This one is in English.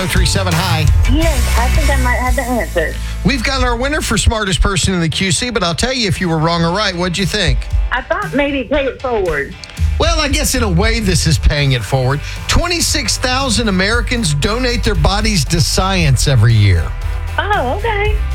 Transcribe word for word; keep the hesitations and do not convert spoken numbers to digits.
oh three seven. Hi. Yes, I think I might have the answer. We've got our winner for smartest person in the Q C, but I'll tell you if you were wrong or right. What'd you think? I thought maybe pay it forward. Well, I guess in a way this is paying it forward. twenty-six thousand Americans donate their bodies to science every year. Oh, okay.